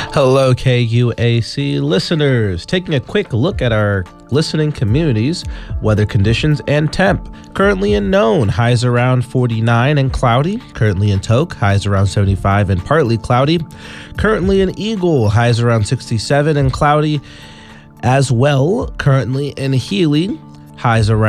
Hello, KUAC listeners. Taking a quick look at our listening communities, weather conditions, and temp. Currently in Nome, highs around 49 and cloudy. Currently in Tok, highs around 75 and partly cloudy. Currently in Eagle, highs around 67 and cloudy as well. Currently in Healy, highs around